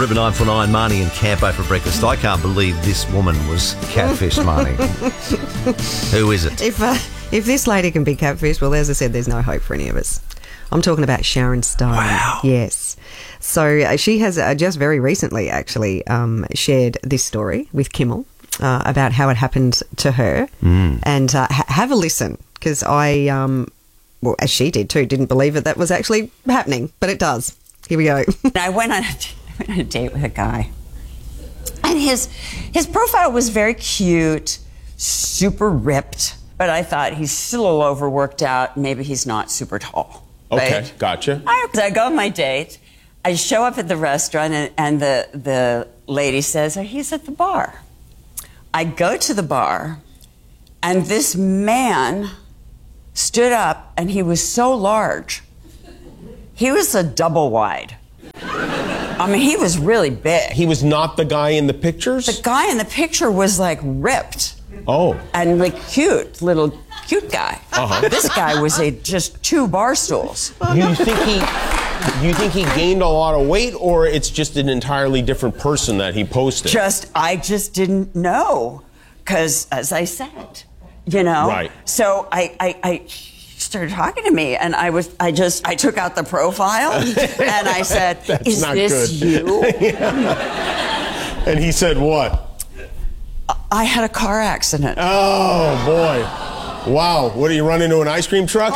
River 949, Marnie and Campo for breakfast. I can't believe this woman was catfish, Marnie. Who is it? If this lady can be catfish, well, as I said, there's no hope for any of us. I'm talking about Sharon Stone. Wow. Yes. So she has just very recently actually shared this story with Kimmel about how it happened to her. And have a listen, because I, well, as she did too, didn't believe that was actually happening, but it does. Here we go. I went on a date with a guy, and his profile was very cute, super ripped, but I thought he's still a little overworked out. Maybe he's not super tall. Okay, right? gotcha. I go on my date. I show up at the restaurant, and the lady says, oh, he's at the bar. I go to the bar, and this man stood up, and he was so large. He was a double wide. I mean, he was really big. He was not the guy in the pictures? The guy in the picture was like ripped. Oh. And like little cute guy. This guy was just 2 bar stools. You think he gained a lot of weight, or it's just an entirely different person that he posted? I just didn't know, because as I said, you know. Right. So I started talking to me, and I took out the profile and I said, "Is this you?" Yeah. And he said what? I had a car accident. Oh boy! Wow. What, did you run into an ice cream truck?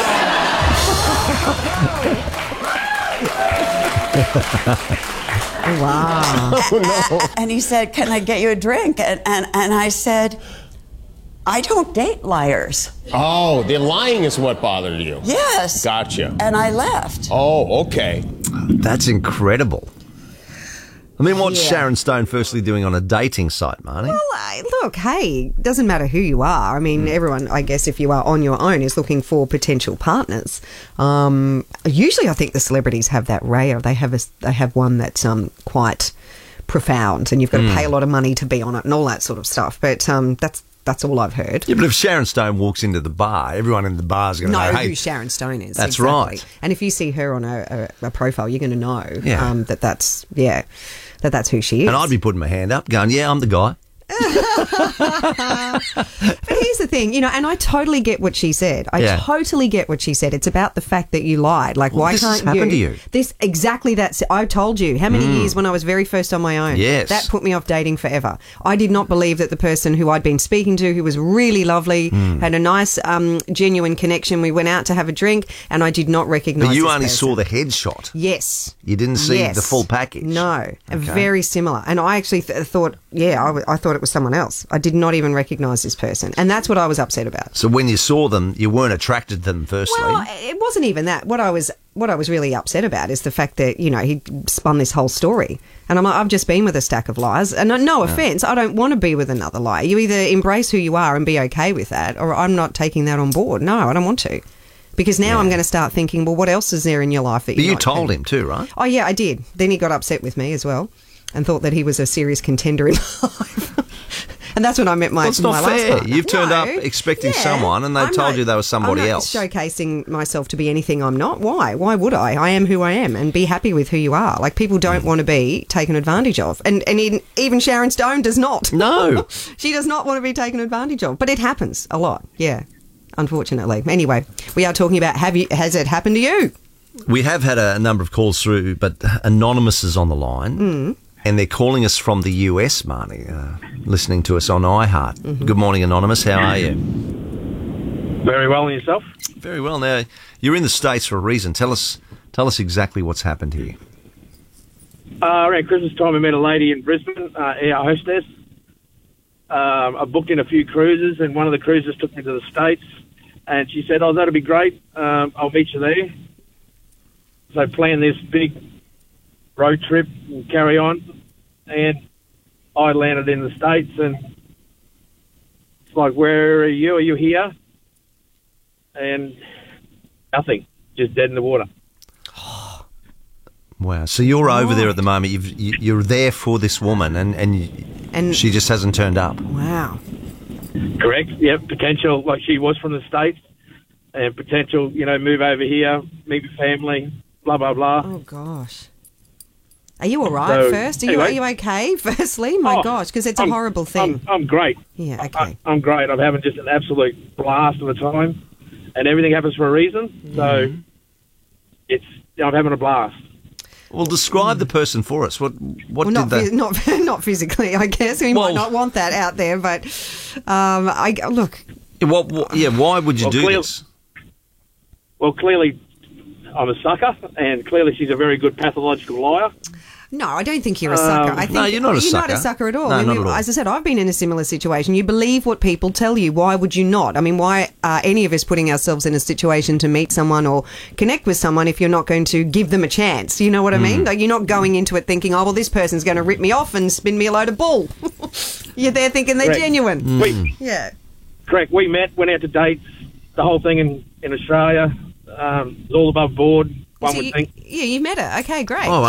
Wow. Oh, no. And he said, "Can I get you a drink?" And I said, "I don't date liars." Oh, the lying is what bothered you. Yes. Gotcha. And I left. Oh, okay. That's incredible. I mean, what's Sharon Stone firstly doing on a dating site, Marnie? Well, look, hey, doesn't matter who you are. I mean, everyone, I guess, if you are on your own, is looking for potential partners. Usually, I think the celebrities have that rare. They have one that's quite profound, and you've got to pay a lot of money to be on it, and all that sort of stuff. But that's all I've heard. Yeah, but if Sharon Stone walks into the bar, everyone in the bar is going to know who Sharon Stone is. That's exactly. right. And if you see her on a profile, you're going to know that's who she is. And I'd be putting my hand up going, yeah, I'm the guy. But here's the thing, and I totally get what she said. I totally get what she said. It's about the fact that you lied. Like, why this can't has happened to you? This exactly that's. I told you how many years when I was very first on my own. Yes, that put me off dating forever. I did not believe that the person who I'd been speaking to, who was really lovely, had a nice, genuine connection. We went out to have a drink, and I did not recognise. But you this only person. saw the headshot. Yes. You didn't see the full package. No, very similar. And I actually thought, I thought it was someone else. I did not even recognise this person. And that's what I was upset about. So when you saw them, you weren't attracted to them firstly? Well, it wasn't even that. What I was really upset about is the fact that, he spun this whole story. And I'm like, I've just been with a stack of liars. And no offence, I don't want to be with another liar. You either embrace who you are and be okay with that, or I'm not taking that on board. No, I don't want to. Because now I'm going to start thinking, well, what else is there in your life that But you told him too, right? Oh, yeah, I did. Then he got upset with me as well and thought that he was a serious contender in life. And that's when I met my That's not last fair. partner. You've turned up expecting someone, and they've told you they were somebody else. I'm not showcasing myself to be anything I'm not. Why? Why would I? I am who I am, and be happy with who you are. Like, people don't want to be taken advantage of. And even Sharon Stone does not. No. She does not want to be taken advantage of. But it happens a lot, unfortunately. Anyway, we are talking about, has it happened to you? We have had a number of calls through, but Anonymous is on the line. And they're calling us from the US, Marnie, listening to us on iHeart. Good morning, Anonymous. How are you? Very well, and yourself? Very well. Now, you're in the States for a reason. Tell us exactly what's happened here. Around Christmas time, I met a lady in Brisbane, our hostess. I booked in a few cruises, and one of the cruises took me to the States. And she said, oh, that'll be great. I'll meet you there. So I planned this big road trip and carry on, and I landed in the States, and it's like, where are you? Are you here? And nothing, just dead in the water. Wow. So you're over there at the moment. You're there for this woman, and she just hasn't turned up. Wow. Correct. Yeah, potential, like she was from the States, and potential, move over here, meet with family, blah, blah, blah. Oh, gosh. Are you all right first? Are you okay, firstly? My gosh, because it's a horrible thing. I'm great. Yeah, okay. I'm great. I'm having just an absolute blast of a time, and everything happens for a reason. So I'm having a blast. Well, describe the person for us. What did they... Not physically, I guess. We might not want that out there, but look... why would you do this? Well, clearly I'm a sucker, and clearly she's a very good pathological liar. No, I don't think you're a sucker. I think no, you're not a sucker. You're not a sucker at all. No, not at all. As I said, I've been in a similar situation. You believe what people tell you. Why would you not? I mean, why are any of us putting ourselves in a situation to meet someone or connect with someone if you're not going to give them a chance? You know what I mean? Like, you're not going into it thinking, oh, well, this person's going to rip me off and spin me a load of bull. You're there thinking they're genuine. Correct. We met, went out to dates, the whole thing in Australia. It was all above board, one would think. Yeah, you met her. Okay, great. Oh,